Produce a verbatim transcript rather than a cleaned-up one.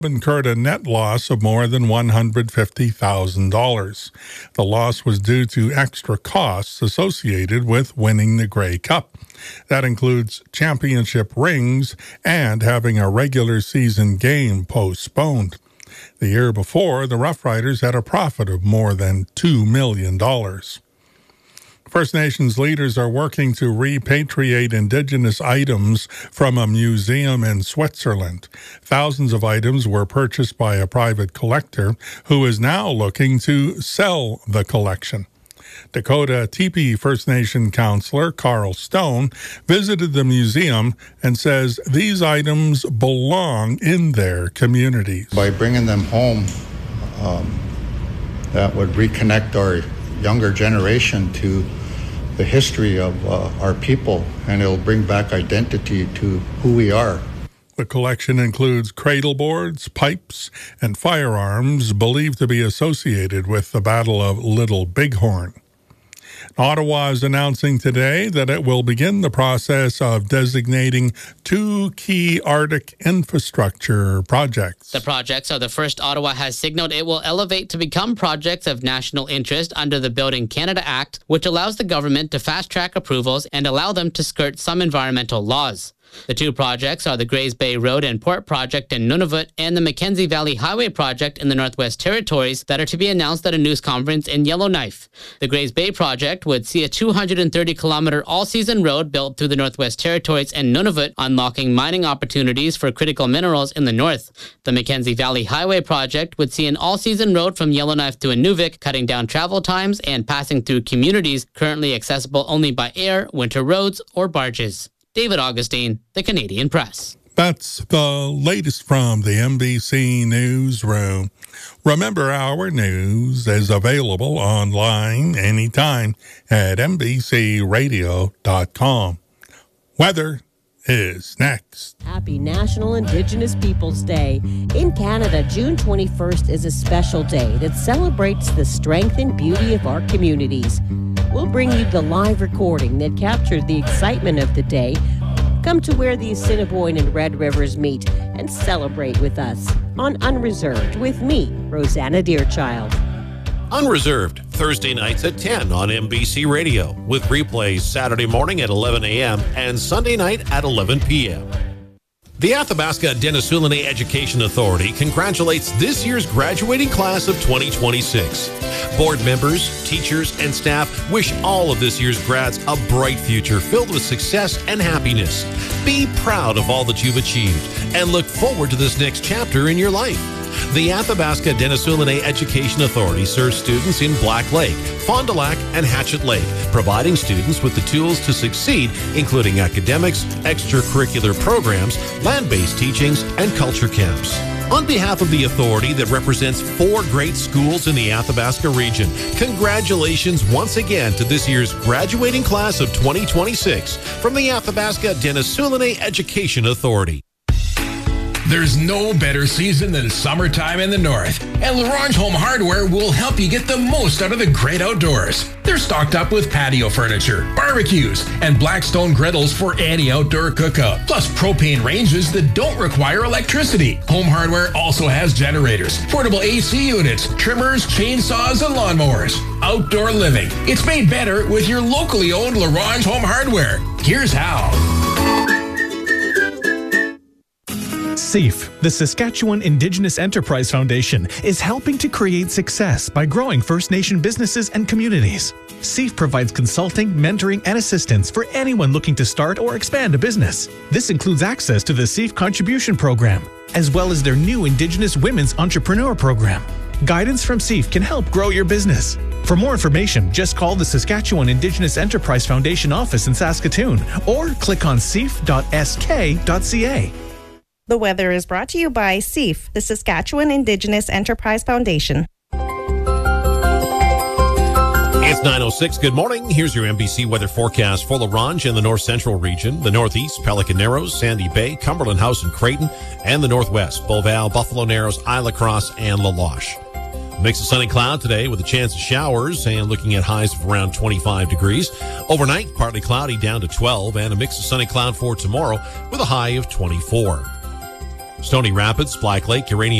incurred a net loss of more than one hundred fifty thousand dollars. The loss was due to extra costs associated with winning the Grey Cup. That includes championship rings and having a regular season game postponed. The year before, the Rough Riders had a profit of more than two million dollars. First Nations leaders are working to repatriate Indigenous items from a museum in Switzerland. Thousands of items were purchased by a private collector who is now looking to sell the collection. Dakota Teepee First Nation councillor Carl Stone visited the museum and says these items belong in their communities. By bringing them home, um, that would reconnect our younger generation to the history of uh, our people, and it'll bring back identity to who we are. The collection includes cradle boards, pipes, and firearms believed to be associated with the Battle of Little Bighorn. Ottawa is announcing today that it will begin the process of designating two key Arctic infrastructure projects. The projects are the first Ottawa has signaled it will elevate to become projects of national interest under the Building Canada Act, which allows the government to fast-track approvals and allow them to skirt some environmental laws. The two projects are the Grays Bay Road and Port Project in Nunavut and the Mackenzie Valley Highway Project in the Northwest Territories that are to be announced at a news conference in Yellowknife. The Grays Bay Project would see a two hundred thirty kilometer all-season road built through the Northwest Territories and Nunavut, unlocking mining opportunities for critical minerals in the north. The Mackenzie Valley Highway Project would see an all-season road from Yellowknife to Inuvik, cutting down travel times and passing through communities currently accessible only by air, winter roads, or barges. David Augustine, The Canadian Press. That's the latest from the N B C Newsroom. Remember, our news is available online anytime at N B C radio dot com. Weather is next. Happy National Indigenous Peoples Day. In Canada, June twenty-first is a special day that celebrates the strength and beauty of our communities. We'll bring you the live recording that captured the excitement of the day. Come to where the Assiniboine and Red Rivers meet and celebrate with us on Unreserved with me, Rosanna Deerchild. Unreserved, Thursday nights at ten on N B C Radio, with replays Saturday morning at eleven a.m. and Sunday night at eleven p.m. The Athabasca Denisoulani Education Authority congratulates this year's graduating class of twenty twenty-six. Board members, teachers, and staff wish all of this year's grads a bright future filled with success and happiness. Be proud of all that you've achieved and look forward to this next chapter in your life. The Athabasca Denisoulani Education Authority serves students in Black Lake, Fond du Lac, and Hatchet Lake, providing students with the tools to succeed, including academics, extracurricular programs, land-based teachings, and culture camps. On behalf of the authority that represents four great schools in the Athabasca region, congratulations once again to this year's graduating class of twenty twenty-six from the Athabasca Denisoulani Education Authority. There's no better season than summertime in the north, and LaRange Home Hardware will help you get the most out of the great outdoors. They're stocked up with patio furniture, barbecues, and Blackstone griddles for any outdoor cookout, plus propane ranges that don't require electricity. Home Hardware also has generators, portable A C units, trimmers, chainsaws, and lawnmowers. Outdoor living. It's made better with your locally owned LaRange Home Hardware. Here's how. S E F, the Saskatchewan Indigenous Enterprise Foundation, is helping to create success by growing First Nation businesses and communities. S E F provides consulting, mentoring, and assistance for anyone looking to start or expand a business. This includes access to the S E F Contribution Program, as well as their new Indigenous Women's Entrepreneur Program. Guidance from S E F can help grow your business. For more information, just call the Saskatchewan Indigenous Enterprise Foundation office in Saskatoon or click on s e f dot s k dot c a. The weather is brought to you by S E F, the Saskatchewan Indigenous Enterprise Foundation. It's nine oh six. Good morning. Here's your N B C weather forecast for LaRange and the north central region, the northeast, Pelican Narrows, Sandy Bay, Cumberland House and Creighton, and the northwest, Beauval, Buffalo Narrows, Isla Crosse, and La Loche. Mix of sun and cloud today with a chance of showers and looking at highs of around twenty-five degrees. Overnight, partly cloudy down to twelve, and a mix of sun and cloud for tomorrow with a high of twenty-four. Stony Rapids, Black Lake, Urania